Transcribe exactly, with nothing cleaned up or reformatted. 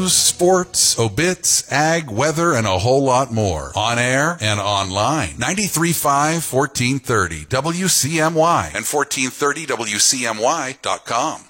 news, sports, obits, ag, weather, and a whole lot more. On air and online. ninety-three point five, fourteen thirty W C M Y and fourteen thirty W C M Y dot com.